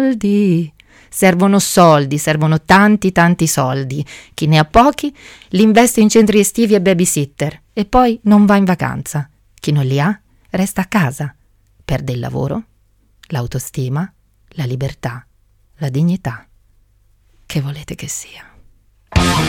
soldi. Servono tanti soldi. Chi ne ha pochi li investe in centri estivi e babysitter e poi non va in vacanza. Chi non li ha resta a casa. Perde il lavoro, l'autostima, la libertà, la dignità. Che volete che sia?